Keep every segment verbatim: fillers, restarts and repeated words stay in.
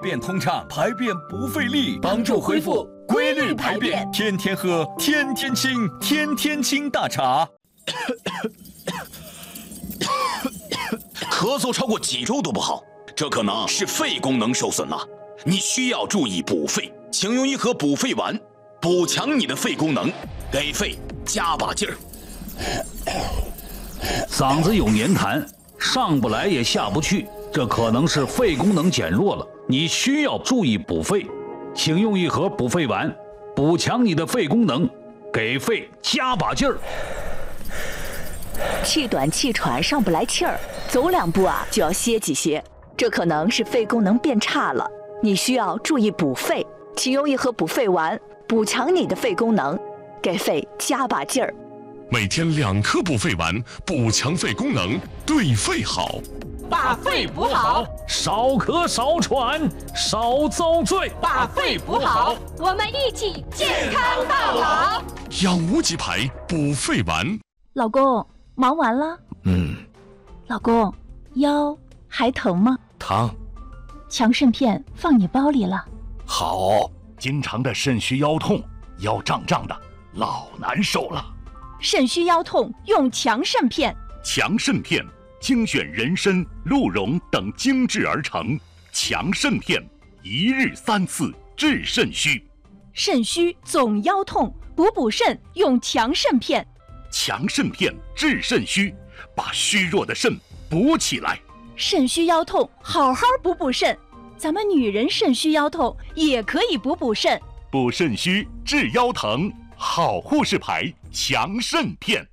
便通畅，排便不费力，帮助恢复规律排便，天天喝，天天清，天天清大茶。 咳嗽超过几周都不好，这可能是肺功能受损了，你需要注意补肺，请用一盒补肺丸，补强你的肺功能，给肺加把劲儿。 嗓子有黏痰，上不来也下不去，这可能是肺功能减弱了，你需要注意补肺，请用一盒补肺丸，补强你的肺功能，给肺加把劲儿。 气短气喘上不来气儿，走两步啊就要歇几歇，这可能是肺功能变差了，你需要注意补肺，请用一盒补肺丸，补强你的肺功能，给肺加把劲儿。 每天两颗补肺丸，补强肺功能，对肺好。 把肺补好， 少咳少喘，少遭罪。 把肺补好， 我们一起健康到老。 养无极牌补肺丸。 老公，忙完了？ 嗯。 老公，腰还疼吗？ 疼。 强肾片放你包里了。 好。经常的肾虚腰痛，腰胀胀的，老难受了。 肾虚腰痛用强肾片。 强肾片精选人参、鹿茸等精制而成，强肾片一日三次治肾虚。 肾虚总腰痛，补补肾用强肾片。 强肾片治肾虚，把虚弱的肾补起来。 肾虚腰痛好好补补肾，咱们女人肾虚腰痛也可以补补肾。 补肾虚治腰疼，好护士牌强肾片。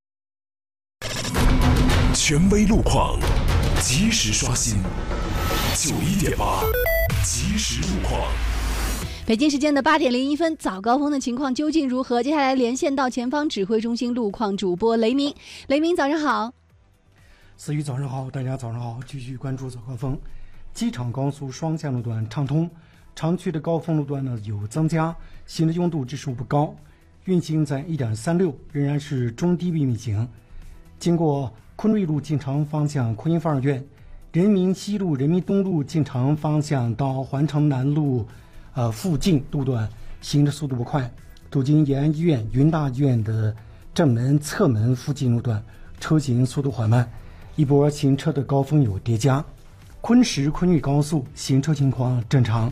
权威路况，及时刷新。九一点八，及时路况。 北京时间的八点零一分，早高峰的情况究竟如何？接下来连线到前方指挥中心路况主播雷鸣。雷鸣，早上好。 思雨，早上好，大家早上好。继续关注早高峰。机场高速双向路段畅通，常区的高峰路段呢有增加，行车拥堵指数不高，运行在 一点三六， 仍然是中低运行。经过昆瑞路进城方向昆音发展院、人民西路、人民东路进城方向到环城南路呃附近路段行车速度不快，途经延安医院、云大医院的正门、侧门附近路段车行速度缓慢，一波行车的高峰有叠加。昆石昆玉高速行车情况正常。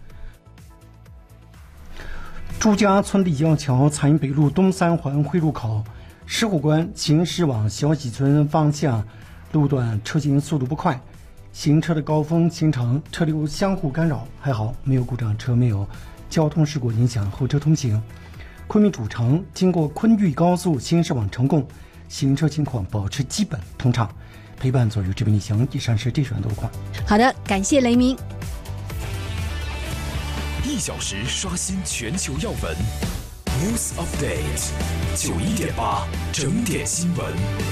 朱家村立交桥彩云北路东三环汇入口石虎关行驶往小喜村方向路段车行速度不快，行车的高峰形成，车流相互干扰，还好没有故障车，没有交通事故影响后车通行。昆明主城经过昆玉高速行驶往成贡，行车情况保持基本通畅。陪伴左右这边旅行，以上是这段路况。 好的，感谢雷鸣。 一小时刷新全球要闻 ，News Update， 九一点八整点新闻。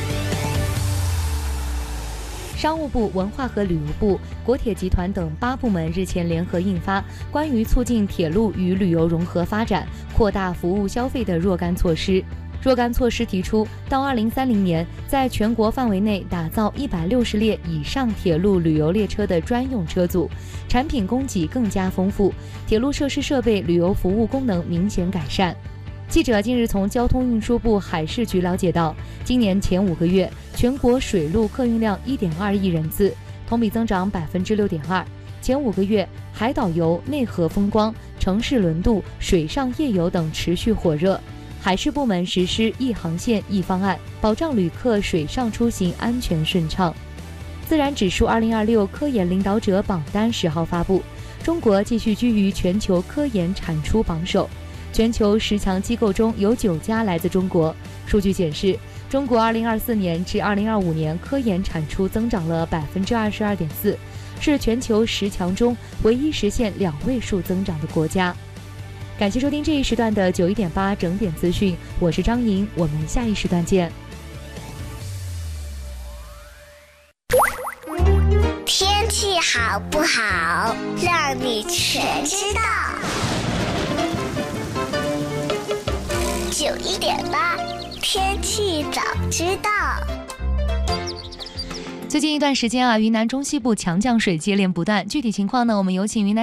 商务部、文化和旅游部、国铁集团等八部门日前联合印发《关于促进铁路与旅游融合发展、扩大服务消费的若干措施》。若干措施提出，到二零三零年，在全国范围内打造一百六十列以上铁路旅游列车的专用车组，产品供给更加丰富，铁路设施设备、旅游服务功能明显改善。记者近日从交通运输部海事局了解到，今年前五个月，全国水陆客运量 一点二亿人次，同比增长 百分之六点二。前五个月，海岛游、内河风光、城市轮渡、水上夜游等持续火热。海事部门实施一航线一方案，保障旅客水上出行安全顺畅。自然指数二零二六科研领导者榜单十号发布，中国继续居于全球科研产出榜首，全球十强机构中有九家来自中国。数据显示，中国二零二四年至二零二五年科研产出增长了 百分之二十二点四， 是全球十强中唯一实现两位数增长的国家。感谢收听这一时段的九一点八整点资讯，我是张莹，我们下一时段见。 天气好不好，让你全知道。九一点八，天气早知道。 最近一段时间啊，云南中西部强降水接连不断，具体情况呢，我们有请云南